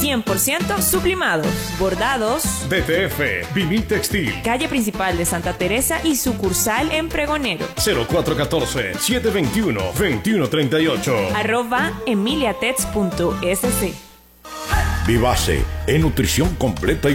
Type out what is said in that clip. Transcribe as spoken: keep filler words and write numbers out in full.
cien por ciento sublimados, bordados. D T F, Vinil Textil. Calle principal de Santa Teresa y sucursal en Pregonero. cero cuatro uno cuatro, siete dos uno, dos uno tres ocho. Arroba emiliatets punto s c. Vivase, es nutrición completa y